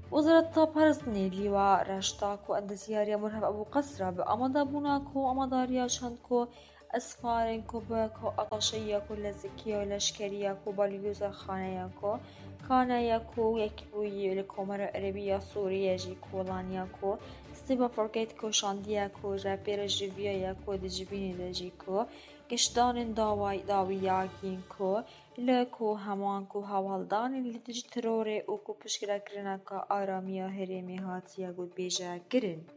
وزارة پرستنی لیوا رشتاک و اندسیاری مرهب ابو قصرة بأمدا بوناكو أمداريا شندكو اسفارنكو باكو أطاشياكو لزكية ولشكرياكو باليوزا خانياكو كانياكو يكبوي لكومر عربية سوريا جيكو لانياكو ستيبا فوركيتكو شاندياكو رابير جيفياكو دجبيني لجيكو گشتان داویاگینکو لکو همانکو هوالدان اللي تجي تروري اوكو پشکره کرنکا آرامیا هرمی هاتیا گود بیجا گرن.